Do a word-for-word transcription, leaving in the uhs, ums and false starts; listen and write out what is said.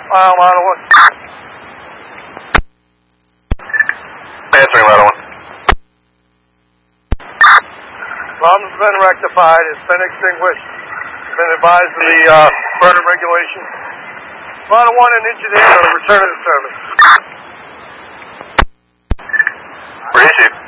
Uh, Model one. Answering Model one. Problem's been rectified. It's been extinguished. Been advised of the uh, burner regulation. Model one and engineer will return to the service. Received.